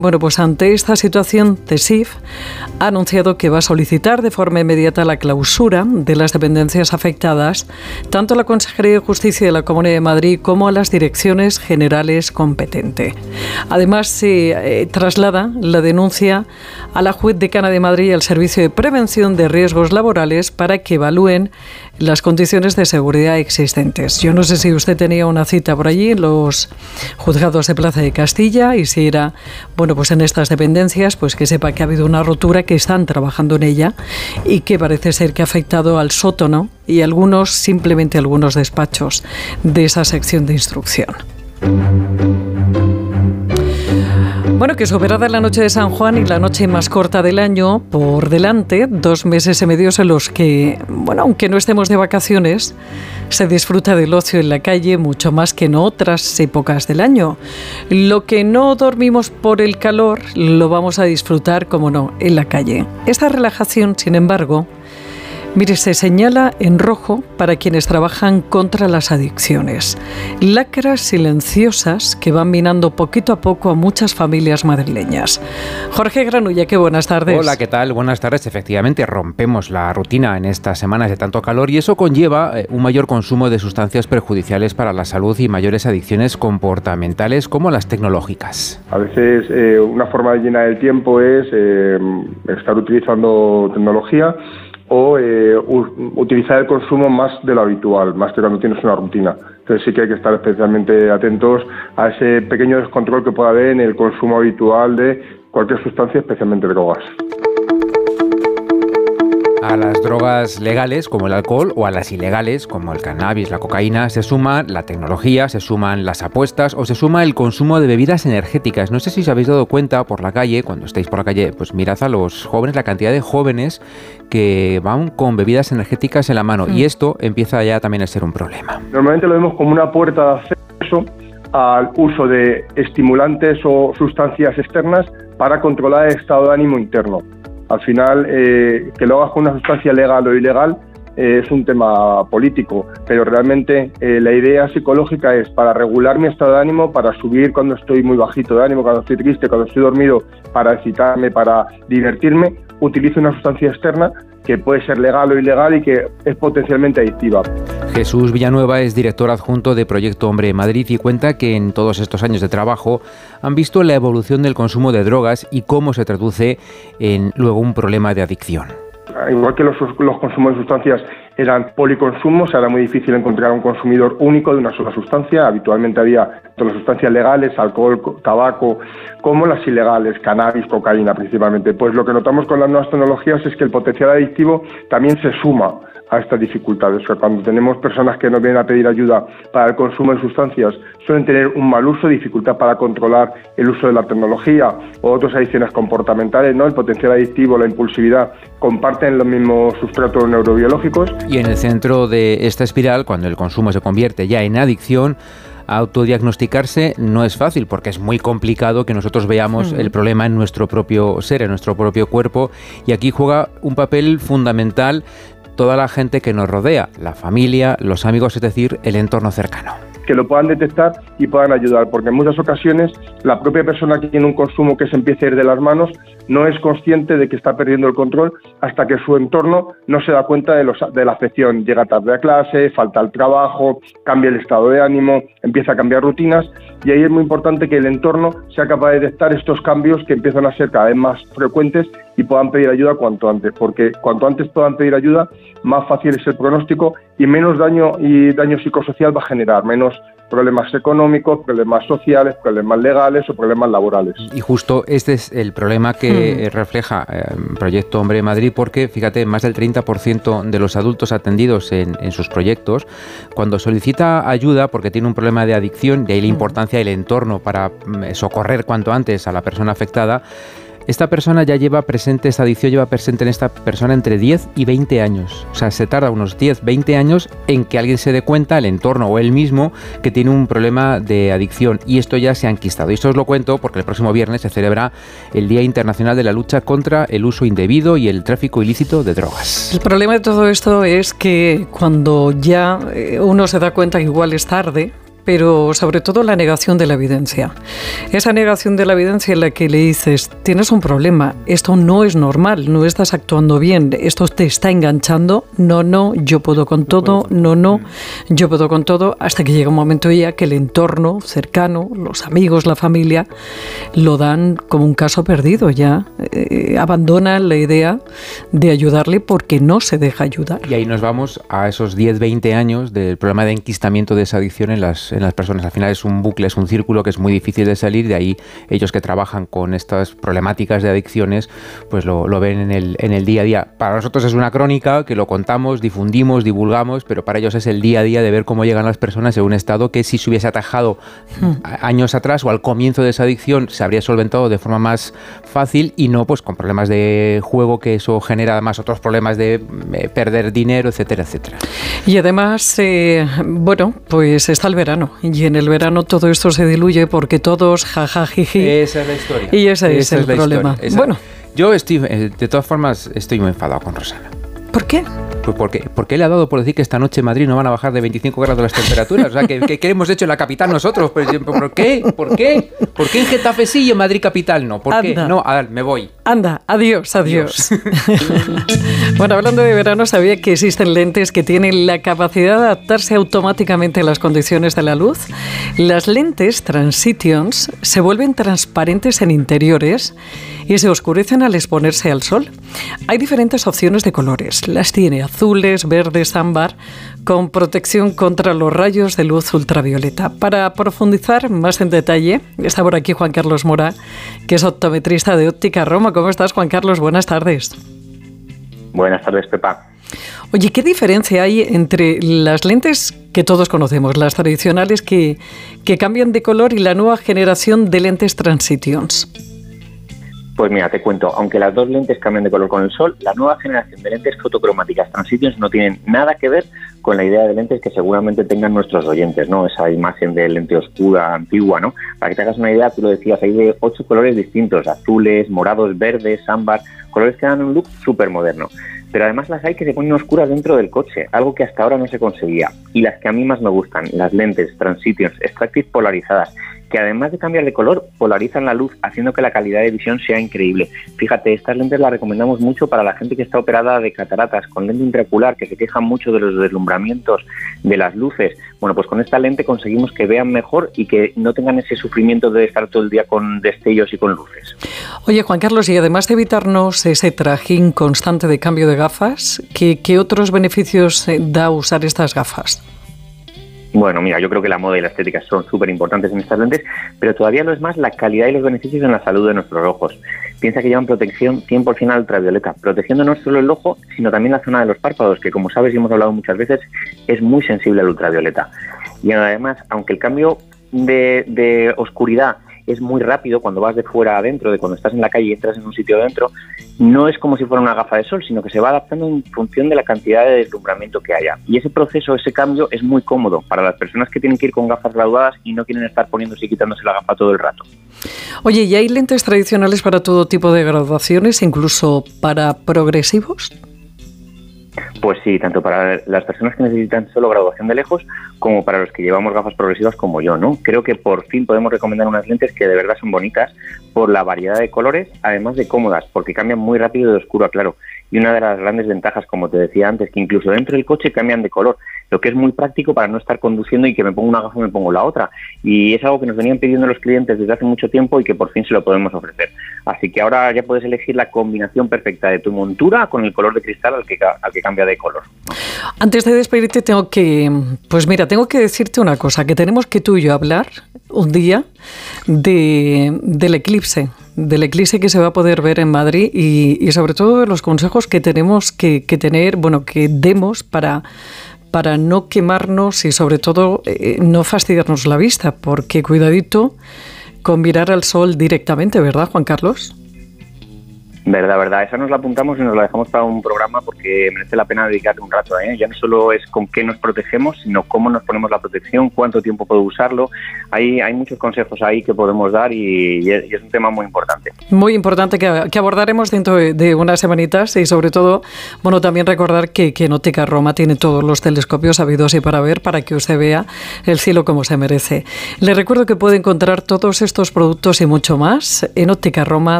Bueno, pues ante esta situación, CESIF ha anunciado que va a solicitar de forma inmediata la clausura de las dependencias afectadas, tanto a la Consejería de Justicia de la Comunidad de Madrid como a las direcciones generales competentes. Además, se traslada la denuncia a la Juez Decana de Madrid y al Servicio de Prevención de Riesgos Laborales para que evalúen las condiciones de seguridad existentes. Yo no sé si usted tenía una cita por allí en los juzgados de Plaza de Castilla y si era, bueno, pues en estas dependencias, pues que sepa que ha habido una rotura, que están trabajando en ella y que parece ser que ha afectado al sótano y simplemente algunos despachos de esa sección de instrucción. Bueno, que superada la noche de San Juan y la noche más corta del año, por delante, 2 meses y medio en los que, bueno, aunque no estemos de vacaciones, se disfruta del ocio en la calle mucho más que en otras épocas del año. Lo que no dormimos por el calor, lo vamos a disfrutar, como no, en la calle. Esta relajación, sin embargo, mire, se señala en rojo para quienes trabajan contra las adicciones. Lacras silenciosas que van minando poquito a poco a muchas familias madrileñas. Jorge Granulla, qué buenas tardes. Hola, ¿qué tal? Buenas tardes. Efectivamente, rompemos la rutina en estas semanas de tanto calor y eso conlleva un mayor consumo de sustancias perjudiciales para la salud y mayores adicciones comportamentales como las tecnológicas. A veces una forma de llenar el tiempo es estar utilizando tecnología o utilizar el consumo más de lo habitual, más que cuando tienes una rutina. Entonces sí que hay que estar especialmente atentos a ese pequeño descontrol que pueda haber en el consumo habitual de cualquier sustancia, especialmente drogas. A las drogas legales como el alcohol o a las ilegales como el cannabis, la cocaína, se suma la tecnología, se suman las apuestas o se suma el consumo de bebidas energéticas. No sé si os habéis dado cuenta por la calle, cuando estáis por la calle, pues mirad a los jóvenes, la cantidad de jóvenes que van con bebidas energéticas en la mano y esto empieza ya también a ser un problema. Normalmente lo vemos como una puerta de acceso al uso de estimulantes o sustancias externas para controlar el estado de ánimo interno. Al final, que lo hagas con una sustancia legal o ilegal es un tema político, pero realmente la idea psicológica es para regular mi estado de ánimo, para subir cuando estoy muy bajito de ánimo, cuando estoy triste, cuando estoy dormido, para excitarme, para divertirme, utilizo una sustancia externa que puede ser legal o ilegal y que es potencialmente adictiva. Jesús Villanueva es director adjunto de Proyecto Hombre Madrid y cuenta que en todos estos años de trabajo han visto la evolución del consumo de drogas y cómo se traduce en luego un problema de adicción. Igual que los consumos de sustancias eran policonsumos, era muy difícil encontrar un consumidor único de una sola sustancia. Habitualmente había tanto las sustancias legales, alcohol, tabaco, como las ilegales, cannabis, cocaína principalmente. Pues lo que notamos con las nuevas tecnologías es que el potencial adictivo también se suma a estas dificultades. O sea, cuando tenemos personas que nos vienen a pedir ayuda para el consumo de sustancias, suelen tener un mal uso, dificultad para controlar el uso de la tecnología o otras adicciones comportamentales, ¿no? El potencial adictivo, la impulsividad, comparten los mismos sustratos neurobiológicos. Y en el centro de esta espiral, cuando el consumo se convierte ya en adicción, autodiagnosticarse no es fácil porque es muy complicado que nosotros veamos el problema en nuestro propio ser, en nuestro propio cuerpo, y aquí juega un papel fundamental toda la gente que nos rodea, la familia, los amigos, es decir, el entorno cercano. Que lo puedan detectar y puedan ayudar, porque en muchas ocasiones la propia persona que tiene un consumo que se empieza a ir de las manos no es consciente de que está perdiendo el control hasta que su entorno no se da cuenta de la afección. Llega tarde a clase, falta al trabajo, cambia el estado de ánimo, empieza a cambiar rutinas, y ahí es muy importante que el entorno sea capaz de detectar estos cambios que empiezan a ser cada vez más frecuentes y puedan pedir ayuda cuanto antes, porque cuanto antes puedan pedir ayuda, más fácil es el pronóstico y menos daño psicosocial va a generar, menos problemas económicos, problemas sociales, problemas legales o problemas laborales. Y justo este es el problema que refleja Proyecto Hombre Madrid, porque fíjate, más del 30% de los adultos atendidos en sus proyectos, cuando solicita ayuda porque tiene un problema de adicción, de ahí la importancia del entorno para socorrer cuanto antes a la persona afectada, esta persona ya lleva presente, esta adicción lleva presente en esta persona entre 10 y 20 años. O sea, se tarda unos 10, 20 años en que alguien se dé cuenta, el entorno o él mismo, que tiene un problema de adicción. Y esto ya se ha enquistado. Y esto os lo cuento porque el próximo viernes se celebra el Día Internacional de la Lucha contra el Uso Indebido y el Tráfico Ilícito de Drogas. El problema de todo esto es que cuando ya uno se da cuenta que igual es tarde, pero sobre todo la negación de la evidencia. Esa negación de la evidencia en la que le dices, tienes un problema, esto no es normal, no estás actuando bien, esto te está enganchando, no, yo puedo con todo, no, yo puedo con todo, hasta que llega un momento ya que el entorno cercano, los amigos, la familia, lo dan como un caso perdido ya, abandonan la idea de ayudarle porque no se deja ayudar. Y ahí nos vamos a esos 10-20 años del problema de enquistamiento de esa adicción en las personas. Al final es un bucle, es un círculo que es muy difícil de salir. De ahí ellos que trabajan con estas problemáticas de adicciones pues lo ven en el día a día. Para nosotros es una crónica que lo contamos, difundimos, divulgamos, pero para ellos es el día a día de ver cómo llegan las personas en un estado que si se hubiese atajado años atrás o al comienzo de esa adicción se habría solventado de forma más fácil y no pues con problemas de juego, que eso genera además otros problemas de perder dinero, etcétera, etcétera. Y además, bueno, pues está el verano y en el verano todo esto se diluye porque todos jajajiji. Esa es la historia. Y ese es el problema. Bueno, yo estoy, de todas formas, estoy muy enfadado con Rosana. ¿Por qué? Pues porque le ha dado por decir que esta noche en Madrid no van a bajar de 25 grados las temperaturas. O sea, ¿qué hemos hecho en la capital nosotros? Pues, ¿por qué? ¿Por qué en Getafe sí y en Madrid capital no? ¿Por qué? No, a ver, me voy. Anda, adiós. Bueno, hablando de verano, sabía que existen lentes que tienen la capacidad de adaptarse automáticamente a las condiciones de la luz. Las lentes Transitions se vuelven transparentes en interiores y se oscurecen al exponerse al sol. Hay diferentes opciones de colores. Las tiene azules, verdes, ámbar, con protección contra los rayos de luz ultravioleta. Para profundizar más en detalle, está por aquí Juan Carlos Mora, que es optometrista de Óptica Roma. ¿Cómo estás, Juan Carlos? Buenas tardes. Buenas tardes, Pepa. Oye, ¿qué diferencia hay entre las lentes que todos conocemos, las tradicionales que cambian de color, y la nueva generación de lentes Transitions? Pues mira, te cuento, aunque las dos lentes cambian de color con el sol, la nueva generación de lentes fotocromáticas Transitions no tienen nada que ver con la idea de lentes que seguramente tengan nuestros oyentes, ¿no? Esa imagen de lente oscura, antigua, ¿no? Para que te hagas una idea, tú lo decías, hay de 8 colores distintos, azules, morados, verdes, ámbar, colores que dan un look súper moderno. Pero además las hay que se ponen oscuras dentro del coche, algo que hasta ahora no se conseguía. Y las que a mí más me gustan, las lentes Transitions Extractive polarizadas, que además de cambiar de color, polarizan la luz, haciendo que la calidad de visión sea increíble. Fíjate, estas lentes las recomendamos mucho para la gente que está operada de cataratas, con lente intraocular, que se quejan mucho de los deslumbramientos de las luces. Bueno, pues con esta lente conseguimos que vean mejor y que no tengan ese sufrimiento de estar todo el día con destellos y con luces. Oye, Juan Carlos, y además de evitarnos ese trajín constante de cambio de gafas, ¿qué otros beneficios da usar estas gafas? Bueno, mira, yo creo que la moda y la estética son súper importantes en estas lentes, pero todavía lo es más la calidad y los beneficios en la salud de nuestros ojos. Piensa que llevan protección 100% al ultravioleta, protegiendo no solo el ojo, sino también la zona de los párpados, que como sabes y hemos hablado muchas veces, es muy sensible al ultravioleta. Y además, aunque el cambio de oscuridad es muy rápido cuando vas de fuera a adentro, de cuando estás en la calle y entras en un sitio adentro, no es como si fuera una gafa de sol, sino que se va adaptando en función de la cantidad de deslumbramiento que haya. Y ese proceso, ese cambio, es muy cómodo para las personas que tienen que ir con gafas graduadas y no quieren estar poniéndose y quitándose la gafa todo el rato. Oye, ¿y hay lentes tradicionales para todo tipo de graduaciones, incluso para progresivos? Pues sí, tanto para las personas que necesitan solo graduación de lejos como para los que llevamos gafas progresivas como yo, ¿no? Creo que por fin podemos recomendar unas lentes que de verdad son bonitas por la variedad de colores, además de cómodas, porque cambian muy rápido de oscuro a claro. Y una de las grandes ventajas, como te decía antes, que incluso dentro del coche cambian de color, lo que es muy práctico para no estar conduciendo y que me pongo una gafa y me pongo la otra. Y es algo que nos venían pidiendo los clientes desde hace mucho tiempo y que por fin se lo podemos ofrecer. Así que ahora ya puedes elegir la combinación perfecta de tu montura con el color de cristal al que cambia de color. Antes de despedirte tengo que decirte una cosa, que tenemos que tú y yo hablar un día del eclipse que se va a poder ver en Madrid y sobre todo de los consejos que tenemos que tener, bueno, que demos para no quemarnos y sobre todo no fastidiarnos la vista, porque cuidadito con mirar al sol directamente, ¿verdad, Juan Carlos? Verdad. Esa nos la apuntamos y nos la dejamos para un programa porque merece la pena dedicarle un rato. Ya no solo es con qué nos protegemos, sino cómo nos ponemos la protección, cuánto tiempo puedo usarlo. Hay muchos consejos ahí que podemos dar y es un tema muy importante. Muy importante que abordaremos dentro de unas semanitas y sobre todo, bueno, también recordar que en Óptica Roma tiene todos los telescopios habidos y para ver, para que usted vea el cielo como se merece. Le recuerdo que puede encontrar todos estos productos y mucho más en Óptica Roma,